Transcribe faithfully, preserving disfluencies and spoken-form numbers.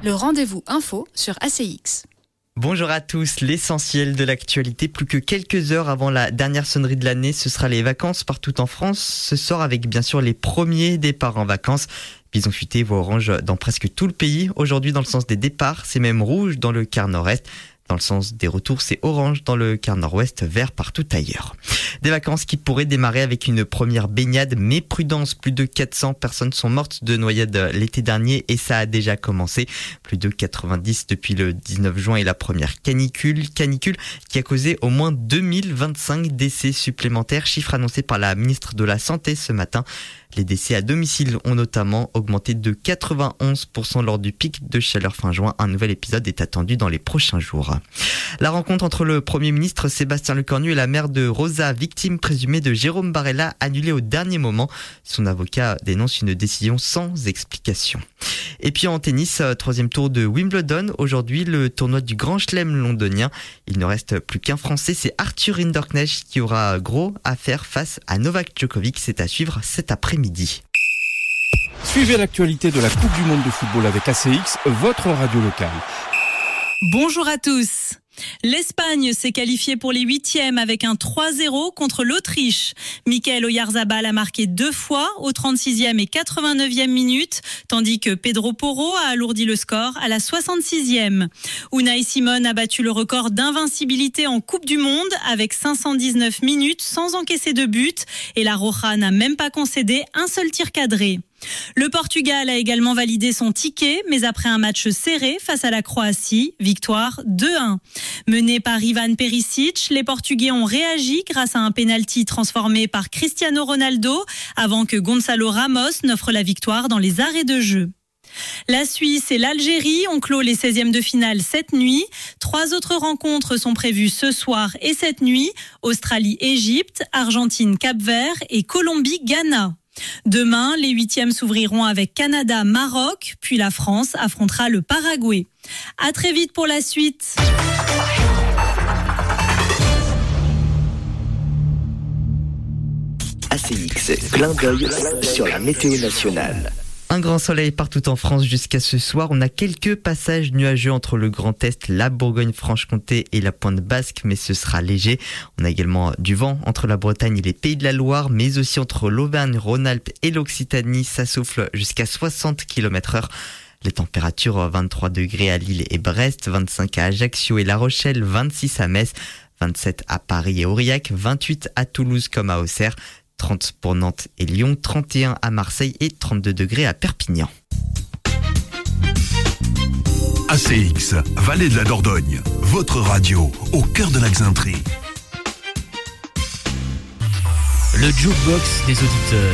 Le rendez-vous info sur A C X. Bonjour à tous, l'essentiel de l'actualité, plus que quelques heures avant la dernière sonnerie de l'année, ce sera les vacances partout en France. Ce soir avec bien sûr les premiers départs en vacances. Bison futé voit orange dans presque tout le pays. Aujourd'hui dans le sens des départs, c'est même rouge dans le quart nord-est. Dans le sens des retours, c'est orange dans le quart nord-ouest, vert partout ailleurs. Des vacances qui pourraient démarrer avec une première baignade, mais prudence, plus de quatre cents personnes sont mortes de noyade l'été dernier et ça a déjà commencé. Plus de quatre-vingt-dix depuis le dix-neuf juin et la première canicule, canicule qui a causé au moins deux mille vingt-cinq décès supplémentaires, chiffre annoncé par la ministre de la Santé ce matin. Les décès à domicile ont notamment augmenté de quatre-vingt-onze pour cent lors du pic de chaleur fin juin. Un nouvel épisode est attendu dans les prochains jours. La rencontre entre le Premier ministre Sébastien Lecornu et la mère de Rosa, victime présumée de Jérôme Barella, annulée au dernier moment. Son avocat dénonce une décision sans explication. Et puis en tennis, troisième tour de Wimbledon. Aujourd'hui, le tournoi du Grand Chelem londonien. Il ne reste plus qu'un Français, c'est Arthur Rinderknecht qui aura gros à faire face à Novak Djokovic. C'est à suivre cet après-midi. Suivez l'actualité de la Coupe du Monde de football avec A C X, votre radio locale. Bonjour à tous. L'Espagne s'est qualifiée pour les huitièmes avec un trois zéro contre l'Autriche. Michael Oyarzabal a marqué deux fois au trente-sixième et quatre-vingt-neuvième minute, tandis que Pedro Porro a alourdi le score à la soixante-sixième. Unai Simon a battu le record d'invincibilité en Coupe du Monde avec cinq cent dix-neuf minutes sans encaisser de but et la Roja n'a même pas concédé un seul tir cadré. Le Portugal a également validé son ticket, mais après un match serré face à la Croatie, victoire deux un. Menés par Ivan Perisic, les Portugais ont réagi grâce à un pénalty transformé par Cristiano Ronaldo avant que Gonzalo Ramos n'offre la victoire dans les arrêts de jeu. La Suisse et l'Algérie ont clos les seizièmes de finale cette nuit. Trois autres rencontres sont prévues ce soir et cette nuit. Australie-Égypte, Argentine-Cap-Vert et Colombie-Ghana. Demain, les huitièmes s'ouvriront avec Canada-Maroc, puis la France affrontera le Paraguay. À très vite pour la suite. A C X, clin d'œil sur la météo nationale. Un grand soleil partout en France jusqu'à ce soir. On a quelques passages nuageux entre le Grand Est, la Bourgogne-Franche-Comté et la Pointe Basque, mais ce sera léger. On a également du vent entre la Bretagne et les Pays de la Loire, mais aussi entre l'Auvergne, Rhône-Alpes et l'Occitanie. Ça souffle jusqu'à soixante kilomètres heure. Les températures, vingt-trois degrés à Lille et Brest, vingt-cinq à Ajaccio et La Rochelle, vingt-six à Metz, vingt-sept à Paris et Aurillac, vingt-huit à Toulouse comme à Auxerre, trente pour Nantes et Lyon, trente et un à Marseille et trente-deux degrés à Perpignan. A C X, Vallée de la Dordogne, votre radio au cœur de la Xainterie. Le jukebox des auditeurs.